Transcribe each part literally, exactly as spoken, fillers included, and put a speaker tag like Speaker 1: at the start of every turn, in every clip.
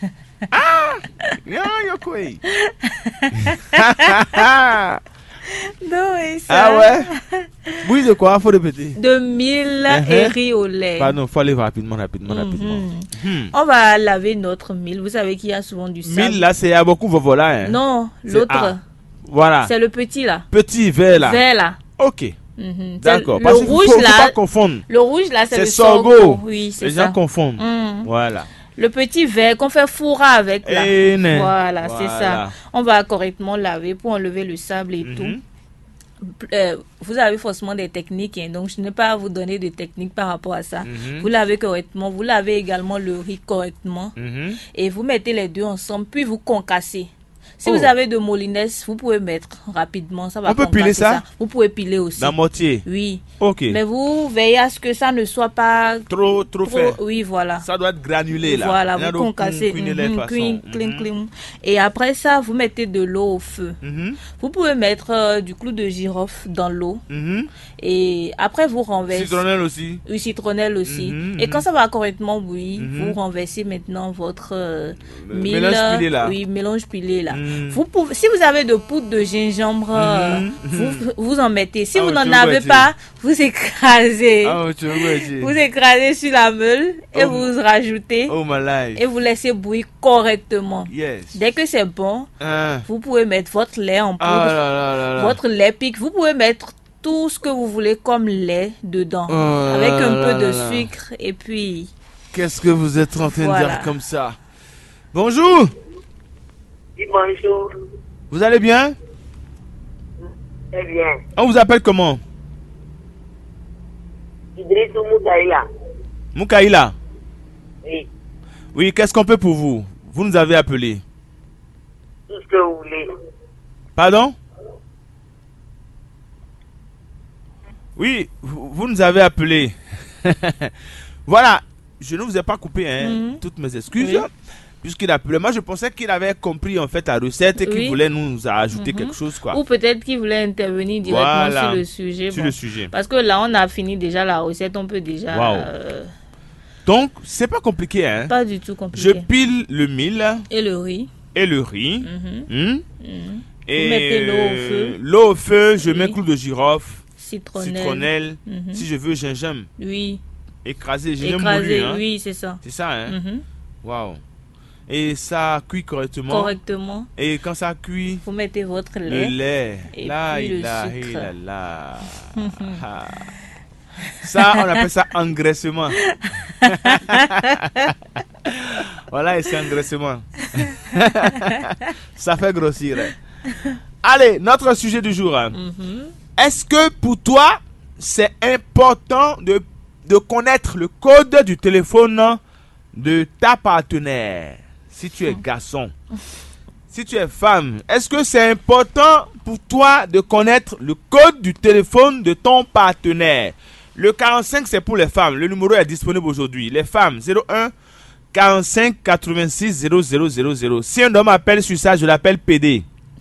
Speaker 1: Ah, non, yoko.
Speaker 2: Non, et ça.
Speaker 1: Ah ouais. Oui, de quoi? Faut répéter.
Speaker 2: De mille
Speaker 1: Uh-huh.
Speaker 2: et riz au lait.
Speaker 1: Pardon, faut aller rapidement, rapidement,
Speaker 2: Mhm.
Speaker 1: rapidement. Hmm.
Speaker 2: On va laver notre mille. Vous savez qu'il y a souvent du sable.
Speaker 1: Mille là, c'est à beaucoup voilà. Hein.
Speaker 2: Non,
Speaker 1: C'est
Speaker 2: l'autre.
Speaker 1: A. Voilà.
Speaker 2: C'est le petit là.
Speaker 1: Petit vert là.
Speaker 2: Vert là.
Speaker 1: Ok.
Speaker 2: Mhm.
Speaker 1: D'accord.
Speaker 2: C'est
Speaker 1: Parce
Speaker 2: Le
Speaker 1: qu'il
Speaker 2: rouge
Speaker 1: faut, faut
Speaker 2: là.
Speaker 1: pas confondre.
Speaker 2: Le rouge là, c'est
Speaker 1: C'est
Speaker 2: le
Speaker 1: sorgho.
Speaker 2: sorgho. Oui, c'est
Speaker 1: Les
Speaker 2: ça.
Speaker 1: gens confondent.
Speaker 2: Mhm.
Speaker 1: Voilà.
Speaker 2: Le petit verre qu'on fait fourra avec là.
Speaker 1: Eh, né.
Speaker 2: Voilà, c'est
Speaker 1: Voilà.
Speaker 2: ça. On va correctement laver pour enlever le sable et
Speaker 1: Mhm.
Speaker 2: tout. Euh, vous avez forcément des techniques, hein, donc je n'ai pas à vous donner de techniques par rapport à ça.
Speaker 1: Mhm.
Speaker 2: Vous lavez correctement, vous lavez également le riz correctement
Speaker 1: Mhm.
Speaker 2: et vous mettez les deux ensemble, puis vous concassez. Si
Speaker 1: Oh.
Speaker 2: vous avez de molinesse, vous pouvez mettre rapidement, ça va
Speaker 1: On peut
Speaker 2: concasser
Speaker 1: piler ça?
Speaker 2: Vous pouvez piler aussi.
Speaker 1: Dans mortier.
Speaker 2: Oui.
Speaker 1: Ok.
Speaker 2: Mais vous veillez à ce que ça ne soit pas
Speaker 1: Trop, trop, fait.
Speaker 2: oui, voilà.
Speaker 1: Ça doit être granulé là.
Speaker 2: Voilà,
Speaker 1: Il y a
Speaker 2: vous
Speaker 1: de
Speaker 2: concassez.
Speaker 1: couiner les
Speaker 2: Mhm,
Speaker 1: façons.
Speaker 2: clean, clean,
Speaker 1: Mhm.
Speaker 2: clean. Et après ça, vous mettez de l'eau au feu.
Speaker 1: Mhm.
Speaker 2: Vous pouvez mettre euh, du clou de girofle dans l'eau.
Speaker 1: Mhm.
Speaker 2: Et après, vous renversez.
Speaker 1: Citronnelle aussi.
Speaker 2: Oui, citronnelle aussi.
Speaker 1: Mhm,
Speaker 2: Et
Speaker 1: mhm.
Speaker 2: quand ça va correctement bouillir,
Speaker 1: Mhm.
Speaker 2: vous renversez maintenant votre euh,
Speaker 1: Le
Speaker 2: mille.
Speaker 1: mélange pilé, là.
Speaker 2: Oui, mélange pilé là.
Speaker 1: Mhm.
Speaker 2: Vous pouvez, si vous avez de poudre de gingembre, euh,
Speaker 1: Mhm,
Speaker 2: vous,
Speaker 1: mhm.
Speaker 2: vous en mettez. Si
Speaker 1: Ah,
Speaker 2: vous
Speaker 1: tu
Speaker 2: n'en
Speaker 1: veux
Speaker 2: avez
Speaker 1: dire.
Speaker 2: pas, vous écrasez.
Speaker 1: Ah, tu veux dire.
Speaker 2: Vous écrasez sur la meule et
Speaker 1: Oh.
Speaker 2: vous rajoutez.
Speaker 1: Oh my life.
Speaker 2: Et vous laissez bouillir correctement.
Speaker 1: Yes.
Speaker 2: Dès que c'est bon,
Speaker 1: Ah.
Speaker 2: vous pouvez mettre votre lait en poudre,
Speaker 1: Ah là là là là.
Speaker 2: votre lait pique. Vous pouvez mettre tout ce que vous voulez comme lait dedans,
Speaker 1: Oh là
Speaker 2: avec
Speaker 1: là
Speaker 2: un
Speaker 1: là
Speaker 2: peu
Speaker 1: là
Speaker 2: de
Speaker 1: là.
Speaker 2: sucre et puis
Speaker 1: Qu'est-ce que vous êtes en train de
Speaker 2: Voilà.
Speaker 1: dire comme ça? Bonjour.
Speaker 3: Oui, bonjour.
Speaker 1: Vous allez bien?
Speaker 3: Très bien.
Speaker 1: On vous appelle comment?
Speaker 3: Idrissou Moukaïla.
Speaker 1: Moukaïla.
Speaker 3: Oui,
Speaker 1: Oui, qu'est-ce qu'on peut pour vous? Vous nous avez appelé.
Speaker 3: tout ce que vous voulez.
Speaker 1: Pardon? Oui, vous, vous nous avez appelé. Voilà, je ne vous ai pas coupé, hein.
Speaker 2: Mhm.
Speaker 1: Toutes mes excuses.
Speaker 2: Oui.
Speaker 1: Puisqu'il a appelé. Moi, je pensais qu'il avait compris en fait la recette et qu'il
Speaker 2: Oui.
Speaker 1: voulait nous ajouter
Speaker 2: Mhm.
Speaker 1: quelque chose, quoi.
Speaker 2: ou peut-être qu'il voulait intervenir directement
Speaker 1: Voilà.
Speaker 2: sur le sujet.
Speaker 1: Sur
Speaker 2: bon.
Speaker 1: le sujet.
Speaker 2: Parce que là, on a fini déjà la recette, on peut déjà
Speaker 1: Waouh.
Speaker 2: euh,
Speaker 1: Donc, c'est pas compliqué, hein.
Speaker 2: pas du tout
Speaker 1: Je
Speaker 2: compliqué.
Speaker 1: pile le mil
Speaker 2: Et le riz.
Speaker 1: et le riz.
Speaker 2: Mhm,
Speaker 1: Hmm?
Speaker 2: mhm.
Speaker 1: Et
Speaker 2: mettez l'eau au feu.
Speaker 1: L'eau au feu, je
Speaker 2: Oui.
Speaker 1: mets clou de girofle,
Speaker 2: Citronnelle.
Speaker 1: citronnelle,
Speaker 2: Mhm.
Speaker 1: si je veux gingembre,
Speaker 2: Oui.
Speaker 1: écrasé, gingembre
Speaker 2: Écrasé.
Speaker 1: moulu, hein.
Speaker 2: Oui, c'est ça.
Speaker 1: C'est ça, hein.
Speaker 2: Mhm.
Speaker 1: Waouh. Et ça cuit correctement.
Speaker 2: Correctement.
Speaker 1: Et quand ça cuit,
Speaker 2: Vous mettez votre
Speaker 1: le
Speaker 2: lait.
Speaker 1: lait.
Speaker 2: Et
Speaker 1: Là,
Speaker 2: puis le
Speaker 1: il a,
Speaker 2: sucre.
Speaker 1: il a, là. Ah. Ça, on appelle ça engraissement. Voilà, et c'est engraissement. Ça fait grossir. Allez, notre sujet du jour.
Speaker 2: Mhm.
Speaker 1: Est-ce que pour toi, c'est important de, de connaître le code du téléphone de ta partenaire? Si tu es garçon, si tu es femme, est-ce que c'est important pour toi de connaître le code du téléphone de ton partenaire? Le quarante-cinq, c'est pour les femmes. Le numéro est disponible aujourd'hui. Les femmes, zéro un quarante-cinq quatre-vingt-six zéro zéro zéro zéro. Si un homme appelle sur ça, je l'appelle P D.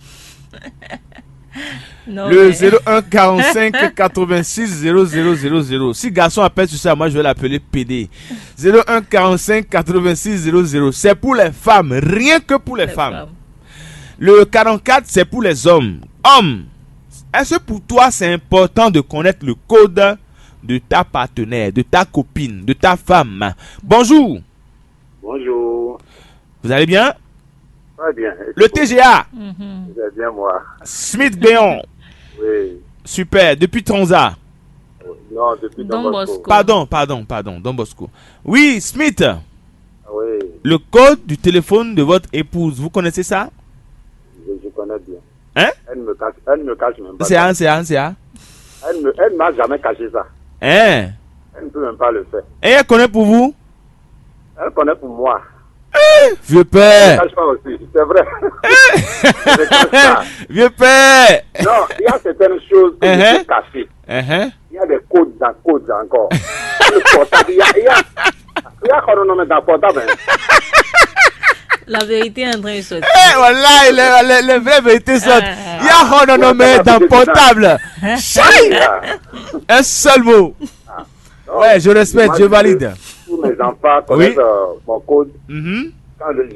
Speaker 2: Non,
Speaker 1: Le
Speaker 2: mais-
Speaker 1: zéro un quarante-cinq quatre-vingt-six zéro zéro zéro zéro. Si garçon appelle sur ça, moi je vais l'appeler P D. zéro un quarante-cinq quatre-vingt-six zéro zéro. C'est pour les femmes, rien que pour les,
Speaker 2: Les
Speaker 1: femmes.
Speaker 2: femmes.
Speaker 1: Le quarante-quatre, c'est pour les hommes. Hommes, est-ce que pour toi c'est important de connaître le code de ta partenaire, de ta copine, de ta femme? Bonjour,
Speaker 3: Bonjour.
Speaker 1: vous allez bien?
Speaker 3: Très bien.
Speaker 1: Le T G A,
Speaker 2: Mhm.
Speaker 3: Vous allez bien, moi.
Speaker 1: Smith Béon,
Speaker 3: Oui.
Speaker 1: super, depuis Tronza.
Speaker 3: Non, depuis
Speaker 2: Don
Speaker 3: Don
Speaker 2: Bosco.
Speaker 3: Bosco.
Speaker 1: Pardon, pardon, pardon, Don Bosco. Oui, Smith,
Speaker 3: Ah oui,
Speaker 1: le code du téléphone de votre épouse, vous connaissez ça?
Speaker 3: je, je connais bien.
Speaker 1: Hein?
Speaker 3: Elle ne me cache, elle ne me cache même pas.
Speaker 1: C'est un, c'est un, c'est un.
Speaker 3: Elle ne elle m'a jamais caché ça.
Speaker 1: Hein?
Speaker 3: Elle ne peut même pas le faire.
Speaker 1: Et elle connaît pour vous?
Speaker 3: Elle connaît pour moi.
Speaker 1: Vieux
Speaker 3: Elle ne
Speaker 1: père!
Speaker 3: cache pas aussi, c'est vrai. Je ne cache pas.
Speaker 1: Vieux père!
Speaker 3: Non, il y a certaines choses que
Speaker 1: Uh-huh.
Speaker 3: je peux cacher.
Speaker 1: Uh-huh.
Speaker 3: Il y a des codes dans codes encore. Le portable, il y a, il y a, il y a chronomètre dans le portable. hein.
Speaker 2: La vérité est en train de sortir.
Speaker 1: Eh, voilà, les, les, les vraies vérités sortent.
Speaker 2: Ah.
Speaker 1: Il y a chronomètre dans le portable. Chai!
Speaker 3: Ah.
Speaker 1: Un seul mot.
Speaker 3: Donc,
Speaker 1: Ouais, je respecte,
Speaker 3: moi,
Speaker 1: je
Speaker 3: veux
Speaker 1: valide.
Speaker 3: que tous mes enfants connaissent
Speaker 1: Oui.
Speaker 3: euh, mon code.
Speaker 1: Mhm.
Speaker 3: Quand je